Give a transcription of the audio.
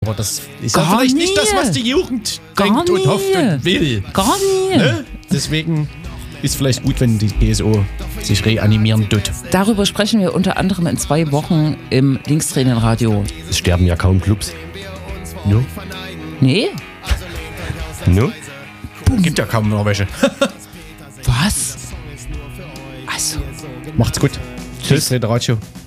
Aber das ist ja vielleicht nicht das, was die Jugend denkt und hofft und will. Gar nie. Ne? Deswegen ist vielleicht gut, wenn die GSO sich reanimieren tut. Darüber sprechen wir unter anderem in 2 Wochen im Linkstränenradio. Es sterben ja kaum Clubs. No? Nee? No? Gibt ja kaum noch welche. Was? Also. Macht's gut. Tschüss, Radio.